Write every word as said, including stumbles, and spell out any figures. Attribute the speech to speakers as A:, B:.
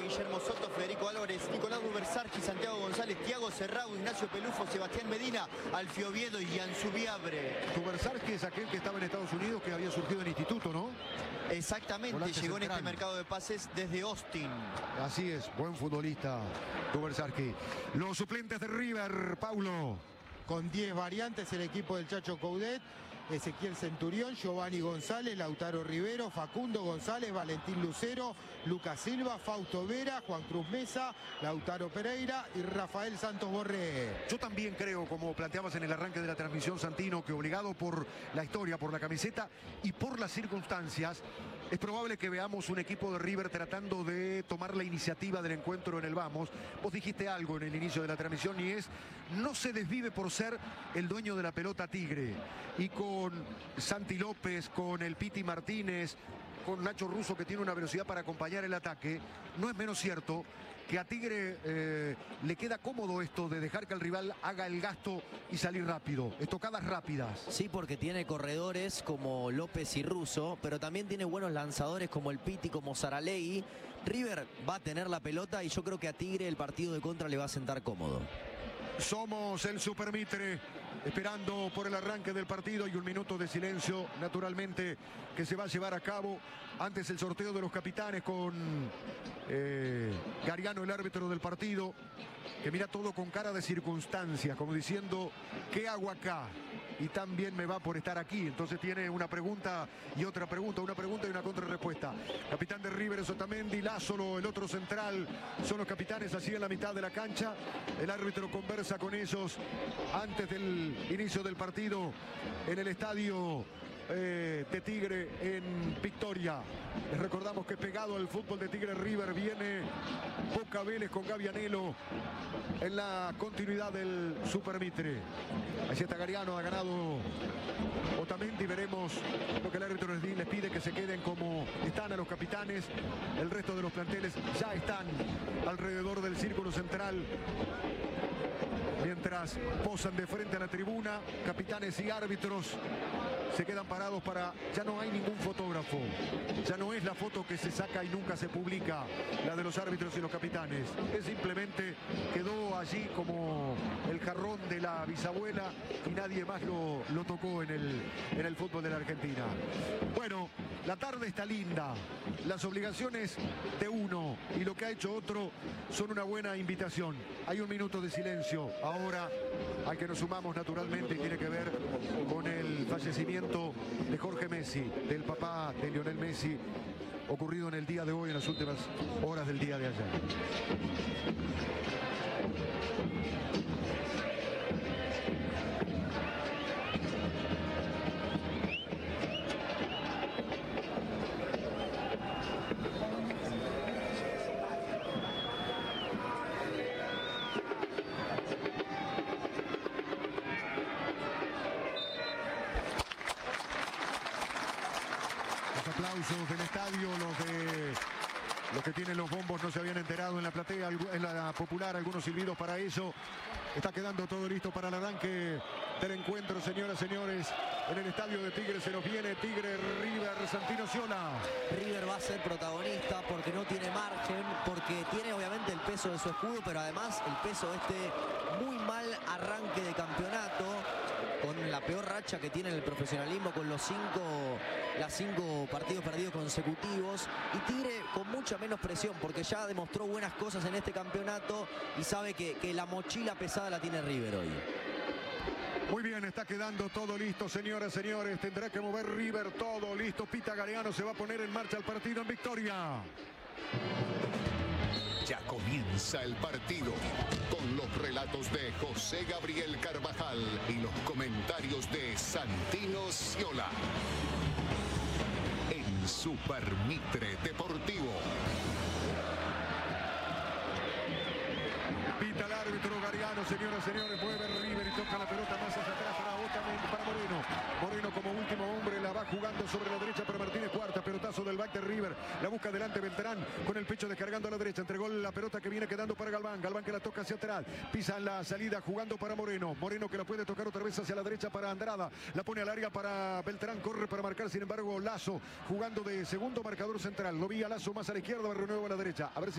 A: Guillermo Soto, Federico Álvarez, Nicolás Dubersarki, Santiago González, Thiago Serrao, Ignacio Pelufo, Sebastián Medina, Alfio Oviedo y Yansu Viabre.
B: Dubersarki es aquel que estaba en Estados Unidos, que había surgido en instituto, ¿no?
A: Exactamente,
B: Volante
A: llegó
B: central.
A: en este mercado de pases desde Austin.
B: Así es, buen futbolista Dubersarki. Los suplentes de River, Paulo.
C: Con diez variantes el equipo del Chacho Coudet: Ezequiel Centurión, Giovanni González, Lautaro Rivero, Facundo González, Valentín Lucero, Lucas Silva, Fausto Vera, Juan Cruz Mesa, Lautaro Pereira y Rafael Santos Borré.
B: Yo también creo, como planteabas en el arranque de la transmisión, Santino, que obligado por la historia, por la camiseta y por las circunstancias, es probable que veamos un equipo de River tratando de tomar la iniciativa del encuentro en el vamos. Vos dijiste algo en el inicio de la transmisión y es: no se desvive por ser el dueño de la pelota Tigre. Y con Santi López, con el Piti Martínez, con Nacho Russo, que tiene una velocidad para acompañar el ataque, no es menos cierto que a Tigre eh, le queda cómodo esto de dejar que el rival haga el gasto y salir rápido, estocadas rápidas.
D: Sí, porque tiene corredores como López y Russo, pero también tiene buenos lanzadores como el Piti, como Saralegui. River va a tener la pelota y yo creo que a Tigre el partido de contra le va a sentar cómodo.
B: Somos el Supermitre, esperando por el arranque del partido y un minuto de silencio, naturalmente, que se va a llevar a cabo. Antes el sorteo de los capitanes con eh, Gariano, el árbitro del partido, que mira todo con cara de circunstancia, como diciendo: ¿qué hago acá? Y también me va por estar aquí. Entonces tiene una pregunta y otra pregunta, una pregunta y una contrarrespuesta. Capitán de River es Otamendi, Lázaro, el otro central, son los capitanes así en la mitad de la cancha. El árbitro conversa con ellos antes del inicio del partido en el estadio eh, de Tigre en Victoria. Les recordamos que pegado al fútbol de Tigre River viene Boca Vélez con Gavianelo en la continuidad del Supermitre. Así está Gariano, ha ganado Otamendi. Veremos lo que el árbitro les, les pide, que se queden como están a los capitanes. El resto de los planteles ya están alrededor del círculo central, mientras posan de frente a la tribuna. Capitanes y árbitros se quedan parados para... Ya no hay ningún fotógrafo. Ya no es la foto que se saca y nunca se publica, la de los árbitros y los capitanes. Es simplemente quedó allí como el jarrón de la bisabuela y nadie más lo, lo tocó en el, en el fútbol de la Argentina. Bueno, la tarde está linda. Las obligaciones de uno y lo que ha hecho otro son una buena invitación. Hay un minuto de silencio ahora al que nos sumamos naturalmente, y tiene que ver con el fallecimiento de Jorge Messi, del papá de Lionel Messi, ocurrido en el día de hoy, en las últimas horas del día de ayer. Aplausos del estadio, los de los que tienen los bombos no se habían enterado en la platea, en la popular, algunos silbidos para eso. Está quedando todo listo para el arranque del encuentro, señoras y señores. En el estadio de Tigre se nos viene Tigre River, Santino Ciola.
D: River va a ser protagonista porque no tiene margen, porque tiene obviamente el peso de su escudo, pero además el peso de este muy mal arranque de campeonato, con la peor racha que tiene en el profesionalismo, con los cinco, las cinco partidos perdidos consecutivos, y Tigre con mucha menos presión porque ya demostró buenas cosas en este campeonato y sabe que, que la mochila pesada la tiene River hoy.
B: Muy bien, está quedando todo listo, señoras y señores. Tendrá que mover River, todo listo. Pita Gariano, se va a poner en marcha el partido en Victoria.
E: Ya comienza el partido con los relatos de José Gabriel Carvajal y los comentarios de Santino Ciola en Supermitre Deportivo.
B: Pita el árbitro Gariano, señoras y señores, mueve River y toca la pelota más hacia atrás para Otamendi, para Moreno. Moreno como último hombre la va jugando sobre la derecha para Martínez Cuarta, pelotazo del back de River, la busca adelante Beltrán con el pecho descargando a la derecha, entregó la pelota que viene quedando para Galván, Galván que la toca hacia atrás, pisa en la salida jugando para Moreno, Moreno que la puede tocar otra vez hacia la derecha para Andrada, la pone al área para Beltrán, corre para marcar, sin embargo Lazo jugando de segundo marcador central, lo vi a Lazo más a la izquierda, renueva a la derecha, a ver si